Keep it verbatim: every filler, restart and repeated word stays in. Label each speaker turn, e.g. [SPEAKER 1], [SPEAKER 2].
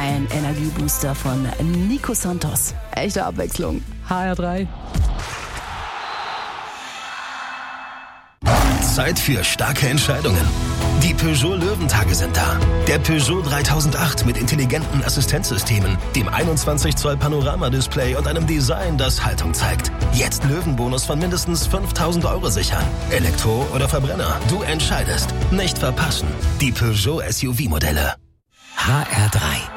[SPEAKER 1] ein Energiebooster von Nico Santos. Echte Abwechslung. H R drei.
[SPEAKER 2] Zeit für starke Entscheidungen. Die Peugeot Löwentage sind da. Der Peugeot dreitausendacht mit intelligenten Assistenzsystemen, dem einundzwanzig Zoll Panoramadisplay und einem Design, das Haltung zeigt. Jetzt Löwenbonus von mindestens fünftausend Euro sichern. Elektro oder Verbrenner, du entscheidest. Nicht verpassen. Die Peugeot S U V-Modelle.
[SPEAKER 3] H R drei.